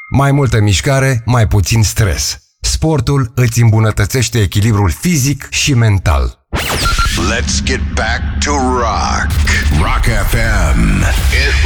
Mai multă mișcare, mai puțin stres. Sportul îți îmbunătățește echilibrul fizic și mental. Let's get back to rock. Rock FM. It